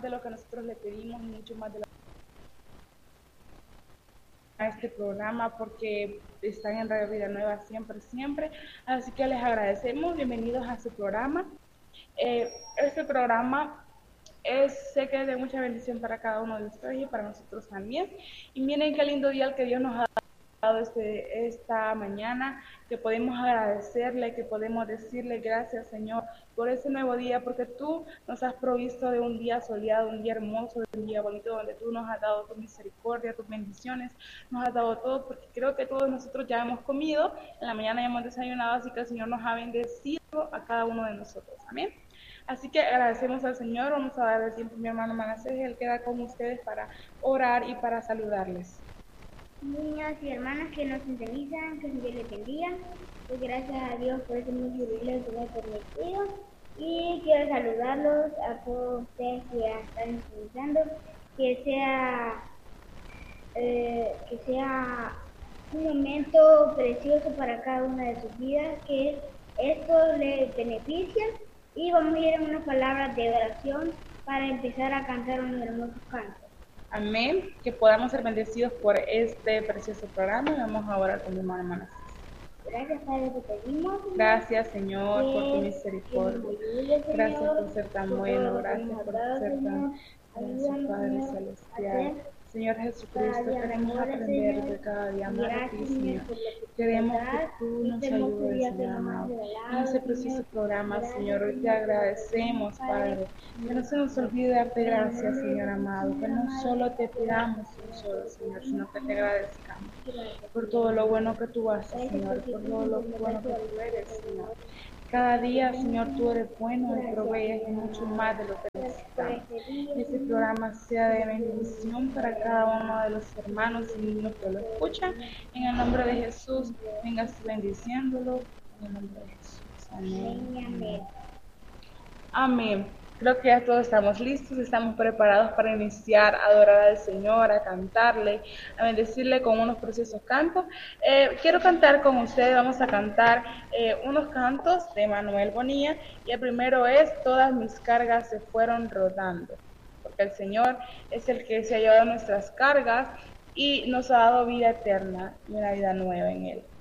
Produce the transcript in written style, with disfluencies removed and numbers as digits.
de lo que nosotros le pedimos y mucho más de lo a este programa porque están en Radio Vida Nueva siempre, siempre. Así que les agradecemos. Bienvenidos a su programa. Este programa sé que es de mucha bendición para cada uno de ustedes y para nosotros también. Y miren qué lindo día el que Dios nos ha dado esta mañana, que podemos agradecerle, que podemos decirle gracias, Señor, por ese nuevo día, porque tú nos has provisto de un día soleado, un día hermoso, de un día bonito, donde tú nos has dado tu misericordia, tus bendiciones, nos has dado todo, porque creo que todos nosotros ya hemos comido, en la mañana ya hemos desayunado, así que el Señor nos ha bendecido a cada uno de nosotros. Amén. Así que agradecemos al Señor. Vamos a dar el tiempo a mi hermano Manasés, él queda con ustedes para orar y para saludarles. Niños y hermanas que nos sintonizan, que Dios les bendiga. Pues gracias a Dios por este nuevo jubileo que me ha permitido. Y quiero saludarlos a todos ustedes que ya están sintonizando. Que sea un momento precioso para cada una de sus vidas, que esto les beneficia. Y vamos a ir en unas palabras de oración para empezar a cantar unos hermosos cantos. Amén, que podamos ser bendecidos por este precioso programa y vamos a orar con mi hermano Manasés. Gracias, Padre, te pedimos. Gracias, Señor, por tu misericordia. Gracias por ser tan bueno, gracias por ser tan gracias, Padre Celestial. Señor Jesucristo, queremos aprender de cada día más de ti, Señor. Queremos que tú nos ayudes, Señor amado. En este precioso programa, Señor, hoy te agradecemos, Padre. Que no se nos olvide darte gracias, Señor amado. Que no solo te pidamos un solo, Señor, sino que te agradezcamos por todo lo bueno que tú haces, Señor, por todo lo bueno que tú eres, Señor. Cada día, Señor, tú eres bueno y proveyes mucho más de lo que necesitamos. Este programa sea de bendición para cada uno de los hermanos y niños que lo escuchan. En el nombre de Jesús, vengas bendiciéndolo. En el nombre de Jesús. Amén. Amén. Creo que ya todos estamos listos, estamos preparados para iniciar a adorar al Señor, a cantarle, a bendecirle con unos preciosos cantos. Quiero cantar con ustedes, vamos a cantar unos cantos de Manuel Bonilla, y el primero es Todas mis cargas se fueron rodando, porque el Señor es el que se ha llevado nuestras cargas y nos ha dado vida eterna y una vida nueva en Él.